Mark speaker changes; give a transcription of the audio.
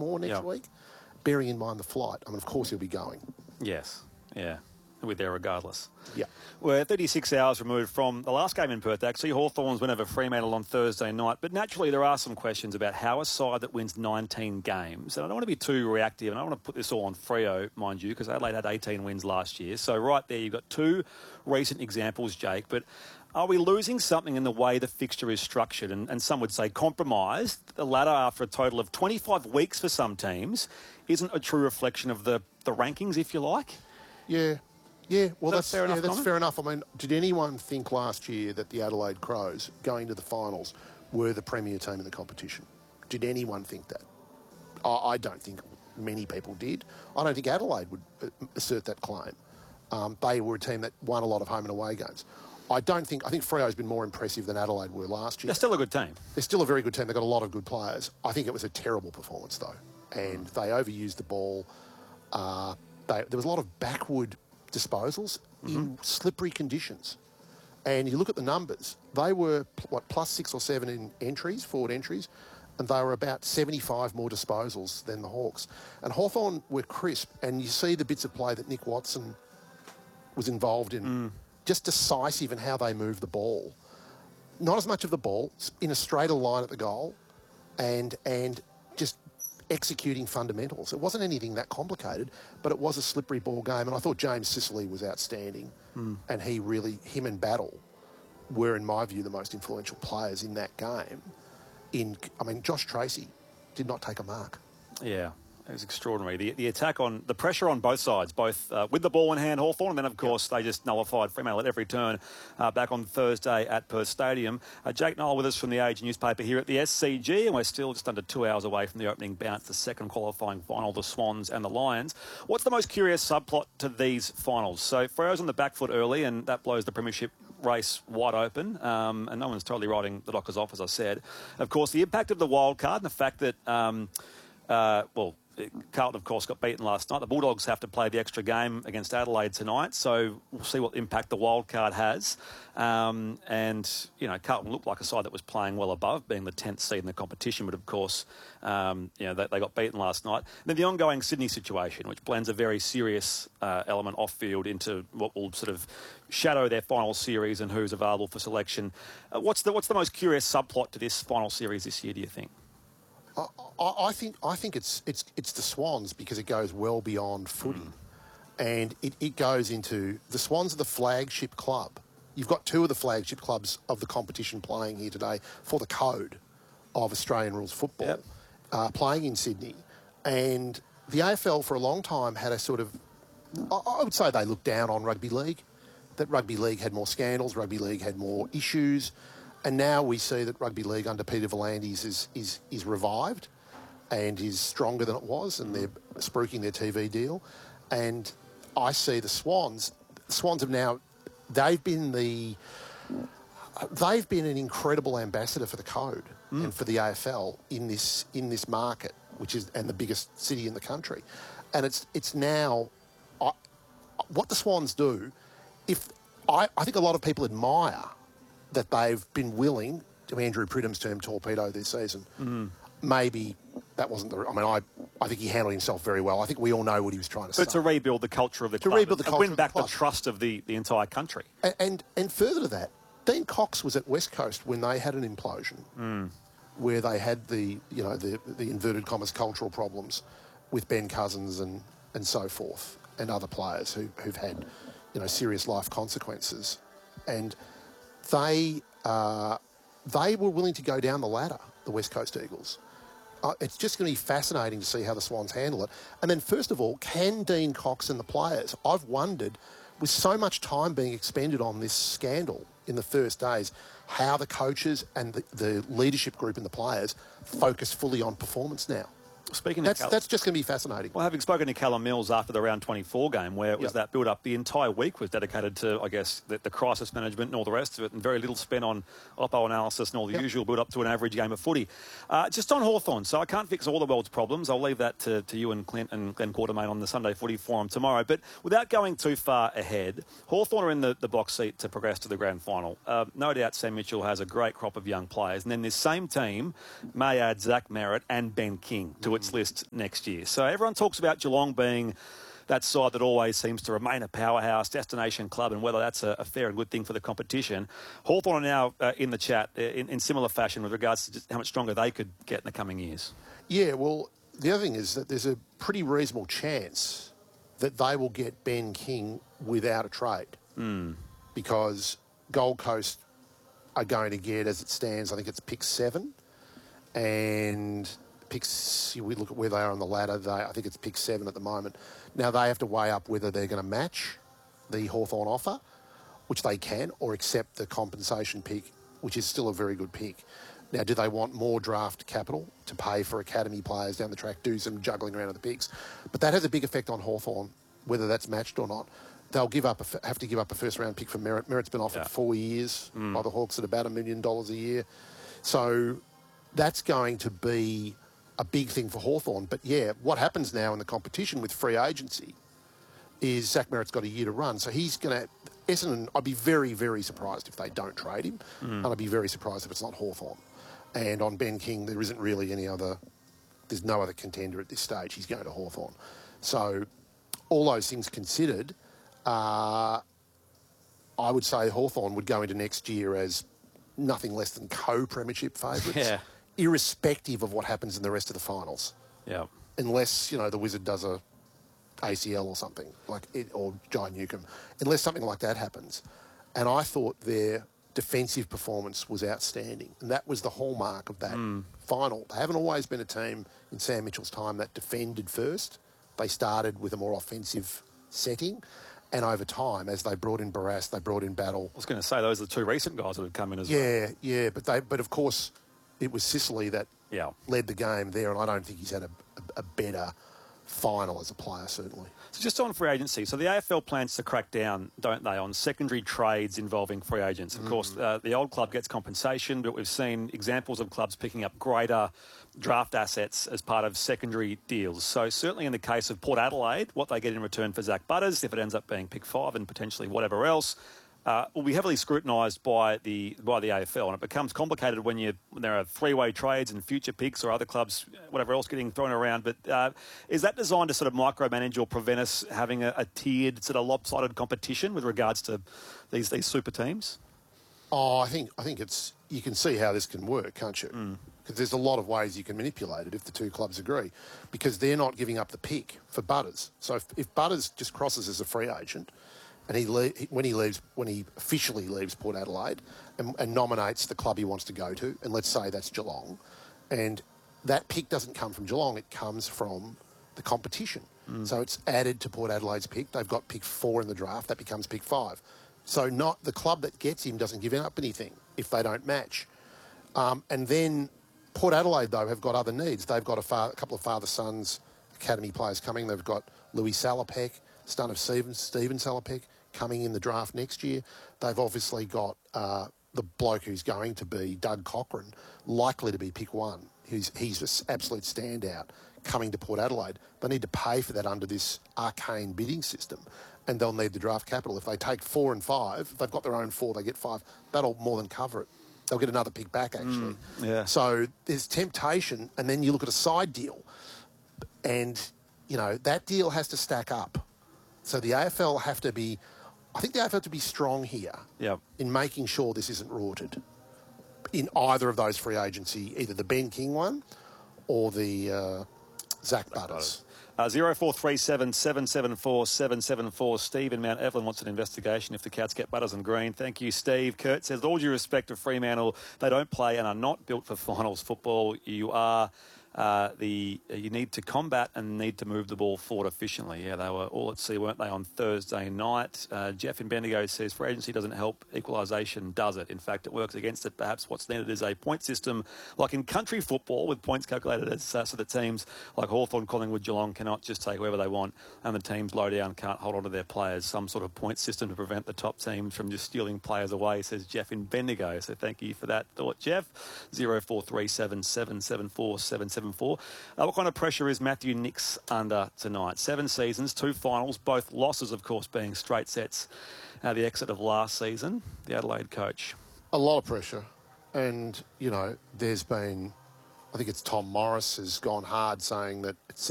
Speaker 1: more next week, bearing in mind the flight. I mean, of course he'll be going.
Speaker 2: Yes, yeah. He'll be there regardless.
Speaker 1: Yeah.
Speaker 2: We're 36 hours removed from the last game in Perth, actually. Hawthorns went over Fremantle on Thursday night. But naturally, there are some questions about how a side that wins 19 games, and I don't want to be too reactive, and I don't want to put this all on Freo, mind you, because Adelaide had 18 wins last year. So right there, you've got two recent examples, Jake. But are we losing something in the way the fixture is structured? And some would say compromised. The ladder, after a total of 25 weeks for some teams, isn't a true reflection of the rankings, if you like?
Speaker 1: Yeah. Yeah, well, that's
Speaker 2: fair enough.
Speaker 1: That's fair enough. I mean, did anyone think last year that the Adelaide Crows, going to the finals, were the premier team in the competition? Did anyone think that? I don't think many people did. I don't think Adelaide would assert that claim. They were a team that won a lot of home and away games. I think Freo's been more impressive than Adelaide were last year.
Speaker 2: They're still a good team.
Speaker 1: They're still a very good team. They've got a lot of good players. I think it was a terrible performance, though. And they overused the ball. There was a lot of backward disposals in slippery conditions. And you look at the numbers, they were, plus 6 or 7 in entries, forward entries, and they were about 75 more disposals than the Hawks. And Hawthorn were crisp, and you see the bits of play that Nick Watson was involved in, just decisive in how they move the ball. Not as much of the ball, in a straighter line at the goal, and just executing fundamentals. It wasn't anything that complicated, but it was a slippery ball game, and I thought James Sicily was outstanding, and him and Battle were, in my view, the most influential players in that game. Josh Tracy did not take a mark.
Speaker 2: Yeah. It was extraordinary. The attack on the pressure on both sides, both with the ball in hand, Hawthorn, and then, of course, they just nullified Fremantle at every turn back on Thursday at Perth Stadium. Jake Noel with us from the Age newspaper here at the SCG, and we're still just under 2 hours away from the opening bounce, the second qualifying final, the Swans and the Lions. What's the most curious subplot to these finals? So Freo's on the back foot early, and that blows the premiership race wide open, and no one's totally writing the Dockers off, as I said. Of course, the impact of the wild card and the fact that, Carlton, of course, got beaten last night. The Bulldogs have to play the extra game against Adelaide tonight, so we'll see what impact the wild card has. And, Carlton looked like a side that was playing well above, being the 10th seed in the competition, but, of course, they got beaten last night. And then the ongoing Sydney situation, which blends a very serious element off-field into what will sort of shadow their final series and who's available for selection. What's the most curious subplot to this final series this year, do you think?
Speaker 1: I think it's the Swans, because it goes well beyond footy, and it goes into the Swans are the flagship club. You've got two of the flagship clubs of the competition playing here today for the code of Australian rules football, playing in Sydney, and the AFL for a long time had a sort of, I would say they looked down on rugby league, that rugby league had more scandals, rugby league had more issues. And now we see that rugby league under Peter V'landys is revived and is stronger than it was, and they're spruiking their TV deal. And I see the Swans have now, they've been an incredible ambassador for the code and for the AFL in this market, which is, and the biggest city in the country. And it's now what the Swans do. I think a lot of people admire that they've been willing, to Andrew Pridham's term, torpedo this season. Maybe that wasn't the... I think he handled himself very well. I think we all know what he was trying to say.
Speaker 2: But to rebuild the culture of the club. And win back the trust of the entire country.
Speaker 1: And further to that, Dean Cox was at West Coast when they had an implosion, where they had the inverted commas cultural problems with Ben Cousins and so forth, and other players who've had, serious life consequences. And they were willing to go down the ladder, the West Coast Eagles. It's just going to be fascinating to see how the Swans handle it. And then, first of all, can Dean Cox and the players, I've wondered, with so much time being expended on this scandal in the first days, how the coaches and the leadership group and the players focus fully on performance now.
Speaker 2: Speaking
Speaker 1: that's just going to be fascinating.
Speaker 2: Well, having spoken to Callum Mills after the round 24 game, where it was that build-up, the entire week was dedicated to, I guess, the crisis management and all the rest of it, and very little spent on oppo analysis and all the usual build-up to an average game of footy. Just on Hawthorn, so I can't fix all the world's problems. I'll leave that to you and Clint and Glenn Quartermain on the Sunday Footy Forum tomorrow. But without going too far ahead, Hawthorn are in the box seat to progress to the grand final. No doubt Sam Mitchell has a great crop of young players, and then this same team may add Zach Merritt and Ben King to its favourites list next year. So everyone talks about Geelong being that side that always seems to remain a powerhouse, destination club, and whether that's a fair and good thing for the competition. Hawthorn are now in the chat in similar fashion with regards to just how much stronger they could get in the coming years.
Speaker 1: Yeah, well, the other thing is that there's a pretty reasonable chance that they will get Ben King without a trade because Gold Coast are going to get, as it stands, I think it's pick 7, and we look at where they are on the ladder. I think it's pick 7 at the moment. Now they have to weigh up whether they're going to match the Hawthorn offer, which they can, or accept the compensation pick, which is still a very good pick. Now, do they want more draft capital to pay for academy players down the track, do some juggling around of the picks? But that has a big effect on Hawthorn, whether that's matched or not. They'll have to give up a first-round pick for Merritt. Merritt's been offered 4 years by the Hawks at about $1 million a year. So that's going to be a big thing for Hawthorn. But, yeah, what happens now in the competition with free agency is Zach Merritt's got a year to run. So he's going to... Essendon, I'd be very, very surprised if they don't trade him. And I'd be very surprised if it's not Hawthorn. And on Ben King, there isn't really there's no other contender at this stage. He's going to Hawthorn. So all those things considered, I would say Hawthorn would go into next year as nothing less than co-premiership favourites, irrespective of what happens in the rest of the finals.
Speaker 2: Yeah.
Speaker 1: Unless, the Wizard does a ACL or something, or Jai Newcomb. Unless something like that happens. And I thought their defensive performance was outstanding, and that was the hallmark of that final. They haven't always been a team in Sam Mitchell's time that defended first. They started with a more offensive setting, and over time, as they brought in Barrass, they brought in Battle.
Speaker 2: I was going to say, those are the two recent guys that have come in as well.
Speaker 1: Yeah, but of course, it was Sicily that led the game there, and I don't think he's had a better final as a player, certainly.
Speaker 2: So just on free agency, so the AFL plans to crack down, don't they, on secondary trades involving free agents. Of course, the old club gets compensation, but we've seen examples of clubs picking up greater draft assets as part of secondary deals. So certainly in the case of Port Adelaide, what they get in return for Zach Butters, if it ends up being pick 5 and potentially whatever else, will be heavily scrutinised by the AFL, and it becomes complicated when there are three-way trades and future picks or other clubs, whatever else, getting thrown around. But is that designed to sort of micromanage or prevent us having a tiered, sort of lopsided competition with regards to these super teams?
Speaker 1: Oh, I think it's, you can see how this can work, can't you? Because there's a lot of ways you can manipulate it if the two clubs agree, because they're not giving up the pick for Butters. So if Butters just crosses as a free agent, and when he officially leaves Port Adelaide and nominates the club he wants to go to, and let's say that's Geelong, and that pick doesn't come from Geelong, it comes from the competition. So it's added to Port Adelaide's pick. They've got pick 4 in the draft. That becomes pick 5. So not the club that gets him doesn't give up anything if they don't match. And then Port Adelaide, though, have got other needs. They've got a couple of father-sons academy players coming. They've got Louis Salopek, son of Stephen Salopek, coming in the draft next year. They've obviously got the bloke who's going to be Doug Cochran, likely to be pick 1. He's an absolute standout coming to Port Adelaide. They need to pay for that under this arcane bidding system, and they'll need the draft capital. If they take 4 and 5, if they've got their own 4, they get 5. That'll more than cover it. They'll get another pick back, actually. So there's temptation, and then you look at a side deal, and, that deal has to stack up. So the AFL have to be... I think the AFL have to be strong here in making sure this isn't rorted in either of those free agency, either the Ben King one or the Zach Butters.
Speaker 2: 0437 774 774. Steve in Mount Evelyn wants an investigation if the Cats get Butters and Green. Thank you, Steve. Kurt says, all due respect to Fremantle, they don't play and are not built for finals football. You are... you need to combat and need to move the ball forward efficiently. Yeah, they were all at sea, weren't they, on Thursday night? Jeff in Bendigo says free agency doesn't help equalisation, does it? In fact, it works against it. Perhaps what's needed is a point system like in country football with points calculated as, so that teams like Hawthorn, Collingwood, Geelong cannot just take whoever they want and the teams low down can't hold on to their players. Some sort of point system to prevent the top teams from just stealing players away, says Jeff in Bendigo. So thank you for that thought, Jeff. 0437 774 774. What kind of pressure is Matthew Nicks under tonight? 7 seasons, 2 finals, both losses, of course, being straight sets. The exit of last season, the Adelaide coach.
Speaker 1: A lot of pressure. And, there's been I think it's Tom Morris has gone hard saying that it's